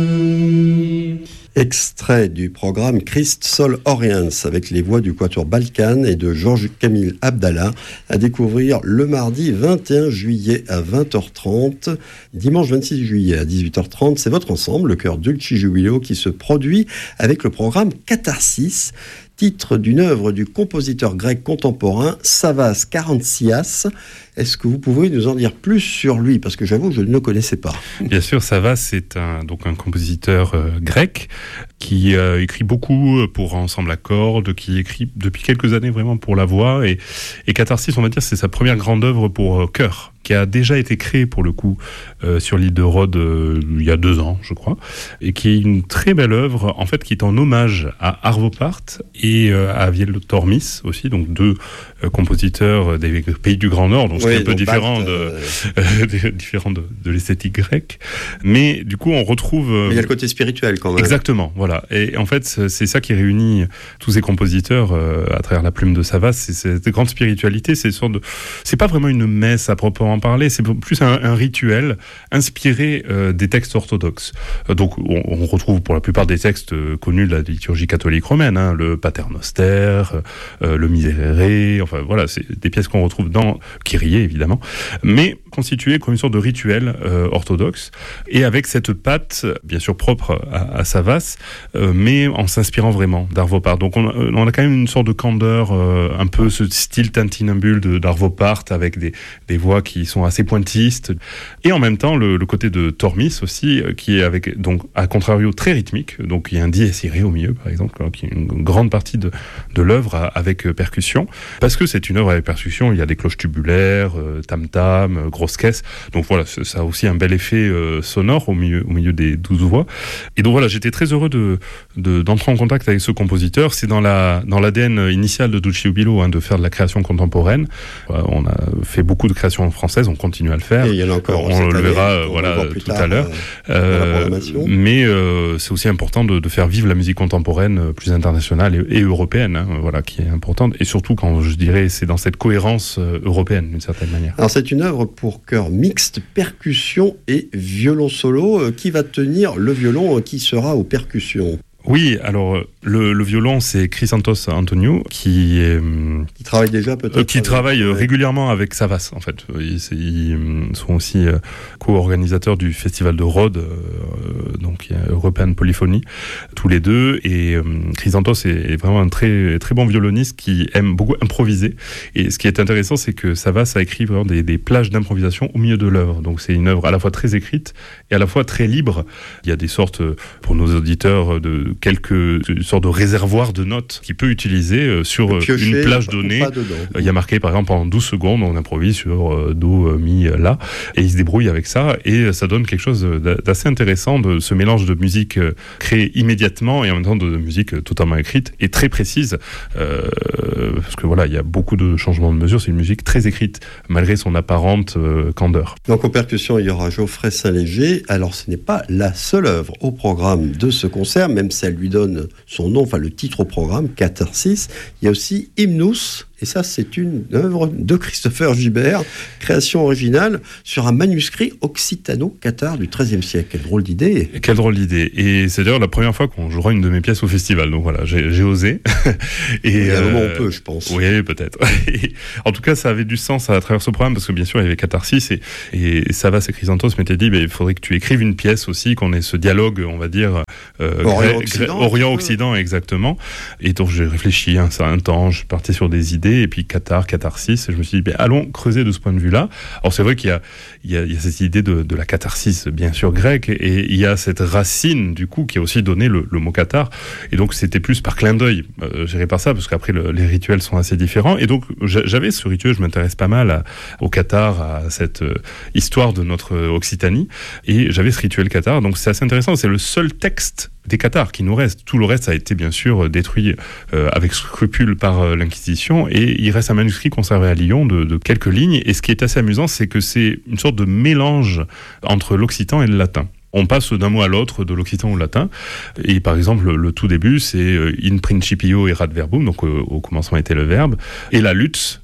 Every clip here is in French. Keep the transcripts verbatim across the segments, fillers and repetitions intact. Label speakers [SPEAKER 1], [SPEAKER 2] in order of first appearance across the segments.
[SPEAKER 1] Extrait du programme Christ Sol Oriens avec les voix du Quatuor Balkan et de Georges Camille Abdallah à découvrir le mardi vingt et un juillet à vingt heures trente, dimanche vingt-six juillet à dix-huit heures trente. C'est votre ensemble, le chœur Dulci Jubilo, qui se produit avec le programme Catharsis, titre d'une œuvre du compositeur grec contemporain Savas Karantsias. Est-ce que vous pouvez nous en dire plus sur lui ? Parce que j'avoue, je ne le connaissais pas.
[SPEAKER 2] Bien sûr, Savas est un, donc un compositeur euh, grec qui euh, écrit beaucoup pour ensemble à cordes, qui écrit depuis quelques années vraiment pour la voix. Et, et Catharsis, on va dire, c'est sa première grande œuvre pour euh, chœur, qui a déjà été créée pour le coup euh, sur l'île de Rhodes euh, il y a deux ans, je crois, et qui est une très belle œuvre, en fait, qui est en hommage à Arvo Pärt et euh, à Aviel Tormis aussi, donc deux euh, compositeurs des pays du Grand Nord, donc
[SPEAKER 1] oui,
[SPEAKER 2] c'est un peu différent,
[SPEAKER 1] Pärt,
[SPEAKER 2] de,
[SPEAKER 1] euh...
[SPEAKER 2] euh, différent de, de l'esthétique grecque, mais du coup on retrouve... Euh,
[SPEAKER 1] mais il y a le côté spirituel quand même.
[SPEAKER 2] Exactement, voilà, et en fait c'est ça qui réunit tous ces compositeurs euh, à travers la plume de Savas, c'est cette grande spiritualité, c'est une sorte de... c'est pas vraiment une messe à proprement parler, c'est plus un, un rituel inspiré euh, des textes orthodoxes. Euh, donc on, on retrouve pour la plupart des textes euh, connus de la liturgie catholique romaine, hein, le Pater Noster, euh, le Miserere, enfin voilà, c'est des pièces qu'on retrouve dans Kyrie évidemment, mais constituées comme une sorte de rituel euh, orthodoxe, et avec cette patte bien sûr propre à, à Savas, euh, mais en s'inspirant vraiment d'Arvo Pärt. Donc on, on a quand même une sorte de candeur, euh, un peu ce style tintinambule de, d'Arvo Pärt, avec des, des voix qui sont assez pointillistes, et en même temps le, le côté de Tormis aussi, qui est avec, donc à contrario, très rythmique. Donc il y a un dies irae au milieu par exemple, qui est une grande partie de, de l'œuvre avec percussion, parce que c'est une œuvre avec percussion. Il y a des cloches tubulaires, euh, tam-tam, euh, grosses caisses, donc voilà, ça a aussi un bel effet euh, sonore au milieu, au milieu des douze voix. Et donc voilà, j'étais très heureux de, de, d'entrer en contact avec ce compositeur. C'est dans, la, dans l'A D N initial de Dulci Jubilo, hein, de faire de la création contemporaine. Voilà, on a fait beaucoup de créations françaises, on continue à le faire.
[SPEAKER 1] Et il y en a encore,
[SPEAKER 2] on le
[SPEAKER 1] année,
[SPEAKER 2] verra
[SPEAKER 1] on
[SPEAKER 2] voilà,
[SPEAKER 1] plus
[SPEAKER 2] tout
[SPEAKER 1] tard,
[SPEAKER 2] à l'heure.
[SPEAKER 1] Euh,
[SPEAKER 2] euh, mais euh, c'est aussi important de, de faire vivre la musique contemporaine plus internationale et, et européenne, hein, voilà, qui est importante. Et surtout, quand je dirais, c'est dans cette cohérence euh, européenne, d'une certaine manière.
[SPEAKER 1] Alors c'est une œuvre pour chœur mixte, percussion et violon solo. Euh, qui va tenir le violon, euh, qui sera aux percussions ?
[SPEAKER 2] Oui, alors le, le violon, c'est Chrysanthos Antoniou qui est,
[SPEAKER 1] qui travaille déjà peut-être
[SPEAKER 2] euh, qui avec, travaille ouais. régulièrement avec Savas en fait. Ils, ils sont aussi euh, co-organisateurs du festival de Rhodes, euh, donc il y a European Polyphony, tous les deux. Et euh, Chrysanthos est, est vraiment un très très bon violoniste qui aime beaucoup improviser. Et ce qui est intéressant, c'est que Savas a écrit vraiment des, des plages d'improvisation au milieu de l'œuvre. Donc c'est une œuvre à la fois très écrite et à la fois très libre. Il y a des sortes, pour nos auditeurs, de quelques une sorte de réservoir de notes qu'il peut utiliser euh, sur piocher, une plage donnée. Euh, il y a marqué par exemple en douze secondes, on improvise sur euh, do, euh, mi, euh, la, et il se débrouille avec ça, et ça donne quelque chose d'assez intéressant, de ce mélange de musique euh, créée immédiatement et en même temps de musique euh, totalement écrite et très précise, euh, parce que voilà, il y a beaucoup de changements de mesure, c'est une musique très écrite malgré son apparente euh, candeur.
[SPEAKER 1] Donc aux percussions, il y aura Geoffrey Saint-Léger. Alors ce n'est pas la seule œuvre au programme de ce concert, même si elle lui donne son nom, enfin le titre au programme, Catharsis. Il y a aussi Hymnus, et ça c'est une œuvre de Christopher Gibert, création originale sur un manuscrit occitano-cathare du treizième siècle. Quelle drôle d'idée.
[SPEAKER 2] Quelle drôle d'idée. Et c'est d'ailleurs la première fois qu'on jouera une de mes pièces au festival, donc voilà, j'ai, j'ai osé.
[SPEAKER 1] Et il y a un moment on peut, je pense.
[SPEAKER 2] Oui, peut-être. Et en tout cas, ça avait du sens à travers ce programme, parce que bien sûr, il y avait Catharsis, et, et Savas et Chrysanthos m'étaient dit, bah, il faudrait que tu écrives une pièce aussi, qu'on ait ce dialogue, on va dire, euh,
[SPEAKER 1] Orient-Occident.
[SPEAKER 2] Orient-Occident, exactement. Et donc j'ai réfléchi un certain temps, je partais sur des idées, et puis Qatar, Catharsis, et je me suis dit, ben, allons creuser de ce point de vue-là. Alors c'est vrai qu'il y a, il y a, il y a cette idée de, de la catharsis, bien sûr, grecque, et il y a cette racine, du coup, qui a aussi donné le, le mot Qatar, et donc c'était plus par clin d'œil, euh, géré par ça, parce qu'après le, les rituels sont assez différents, et donc j'avais ce rituel, je m'intéresse pas mal à, au Qatar, à cette euh, histoire de notre Occitanie, et j'avais ce rituel Qatar, donc c'est assez intéressant, c'est le seul texte des Cathares qui nous reste. Tout le reste a été bien sûr détruit euh, avec scrupule par euh, l'Inquisition, et il reste un manuscrit conservé à Lyon de, de quelques lignes, et ce qui est assez amusant, c'est que c'est une sorte de mélange entre l'occitan et le latin. On passe d'un mot à l'autre, de l'occitan au latin, et par exemple le, le tout début c'est in principio erat verbum, donc euh, au commencement était le verbe, et la lutte,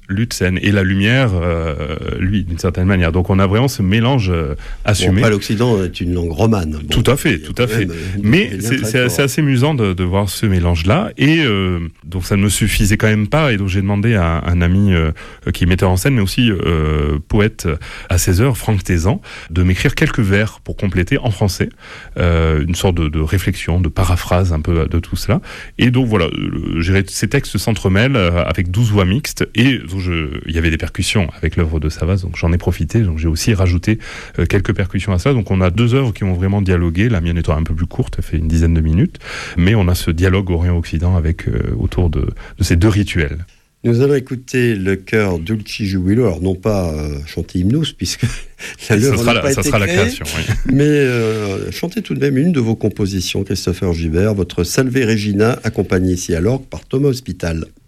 [SPEAKER 2] Lutzen, et la lumière, euh, lui, d'une certaine manière. Donc on a vraiment ce mélange euh, assumé.
[SPEAKER 1] Bon, après, l'Occident est une langue romane. Bon,
[SPEAKER 2] tout à fait, tout à fait. Mais c'est, c'est, c'est assez amusant de, de voir ce mélange-là. Et euh, donc ça ne me suffisait quand même pas. Et donc j'ai demandé à un ami euh, qui est metteur en scène, mais aussi euh, poète à seize heures, Franck Tézan, de m'écrire quelques vers pour compléter en français. Euh, une sorte de, de réflexion, de paraphrase un peu de tout cela. Et donc voilà, euh, ces textes s'entremêlent euh, avec douze voix mixtes. Et donc je, il y avait des percussions avec l'œuvre de Savas, donc j'en ai profité. Donc j'ai aussi rajouté euh, quelques percussions à ça. Donc on a deux œuvres qui ont vraiment dialogué, la mienne étant un peu plus courte, elle fait une dizaine de minutes. Mais on a ce dialogue Orient-Occident avec, euh, autour de, de ces deux rituels.
[SPEAKER 1] Nous allons écouter le chœur Dulci Jubilo, alors non pas euh, chanter Hymnus, puisque la l'œuvre n'a pas
[SPEAKER 2] ça
[SPEAKER 1] été
[SPEAKER 2] sera
[SPEAKER 1] créée,
[SPEAKER 2] la création, oui.
[SPEAKER 1] mais euh, chanter tout de même une de vos compositions, Christopher Gibert, votre Salve Regina, accompagnée ici à l'orgue par Thomas Hospital.